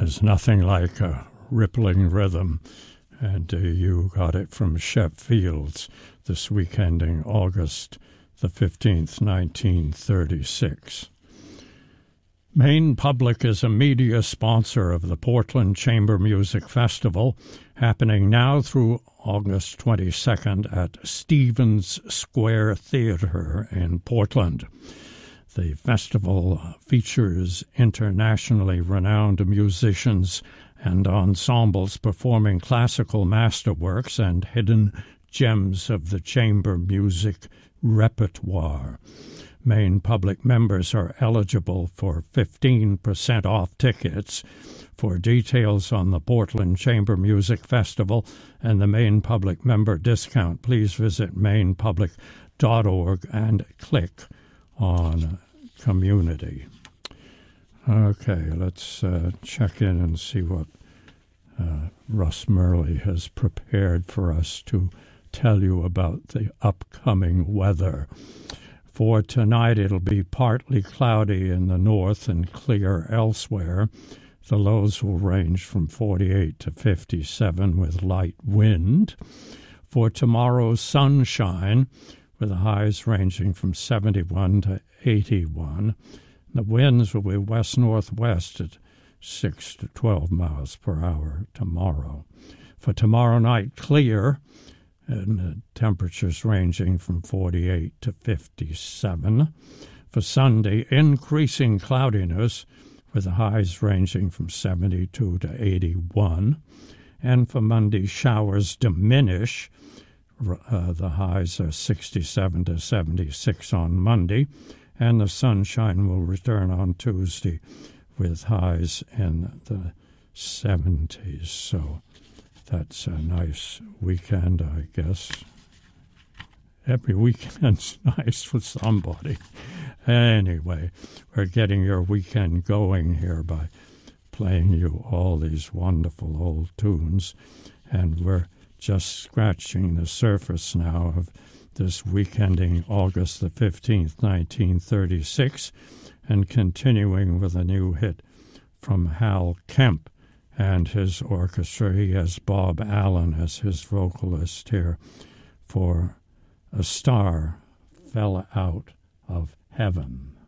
There's nothing like a rippling rhythm, and you got it from Shep Fields this week ending August the 15th, 1936. Maine Public is a media sponsor of the Portland Chamber Music Festival, happening now through August 22nd at Stevens Square Theater in Portland. The festival features internationally renowned musicians and ensembles performing classical masterworks and hidden gems of the chamber music repertoire. Maine Public members are eligible for 15% off tickets. For details on the Portland Chamber Music Festival and the Maine Public member discount, please visit mainepublic.org and click on Community. Okay, let's check in and see what Russ Murley has prepared for us to tell you about the upcoming weather. For tonight, it'll be partly cloudy in the north and clear elsewhere. The lows will range from 48 to 57 with light wind. For tomorrow, sunshine, with the highs ranging from 71 to 81. The winds will be west-northwest at 6 to 12 miles per hour tomorrow. For tomorrow night, clear, and temperatures ranging from 48 to 57. For Sunday, increasing cloudiness, with the highs ranging from 72 to 81. And for Monday, showers diminish. The highs are 67 to 76 on Monday, and the sunshine will return on Tuesday with highs in the 70s. So that's a nice weekend, I guess. Every weekend's nice for somebody. Anyway, we're getting your weekend going here by playing you all these wonderful old tunes, and we're just scratching the surface now of this week ending August the 15th, 1936, and continuing with a new hit from Hal Kemp and his orchestra. He has Bob Allen as his vocalist here for A Star Fell Out of Heaven.